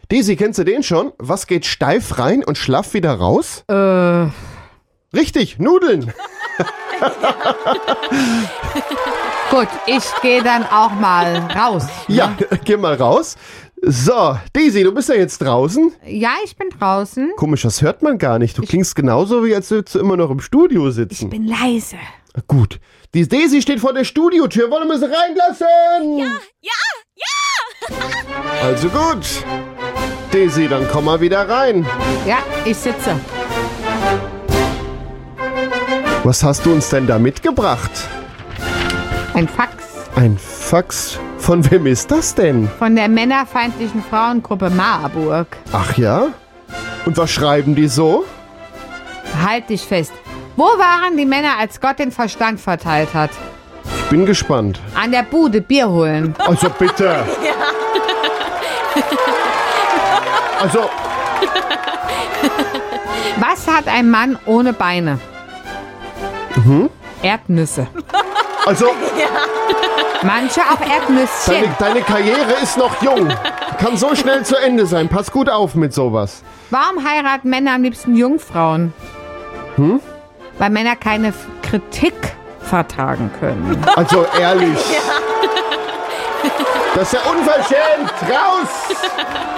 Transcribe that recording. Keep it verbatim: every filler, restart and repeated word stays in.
Daisy, kennst du den schon? Was geht steif rein und schlaff wieder raus? Äh. Richtig, Nudeln. Gut, ich gehe dann auch mal raus. Ja, geh mal raus. So, Daisy, du bist ja jetzt draußen. Ja, ich bin draußen. Komisch, das hört man gar nicht. Du klingst genauso, wie als würdest du immer noch im Studio sitzen. Ich bin leise. Gut. Die Daisy steht vor der Studiotür. Wollen wir sie reinlassen? Ja, ja, ja! Also gut. Daisy, dann komm mal wieder rein. Ja, ich sitze. Was hast du uns denn da mitgebracht? Ein Fax Ein Fax? Von wem ist das denn? von der männerfeindlichen Frauengruppe Marburg. Ach ja? Und was schreiben die so? Halt dich fest. Wo waren die Männer, als Gott den Verstand verteilt hat? Ich bin gespannt. An der Bude Bier holen. Also bitte. Also, Was hat ein Mann ohne Beine? Mhm. Erdnüsse. also Manche auch Erdnüsschen. deine, deine Karriere ist noch jung. Kann so schnell zu Ende sein. Pass gut auf mit sowas. Warum heiraten Männer am liebsten Jungfrauen? Hm? Weil Männer keine F- Kritik vertragen können. Also ehrlich. Das ist ja unverschämt. Raus!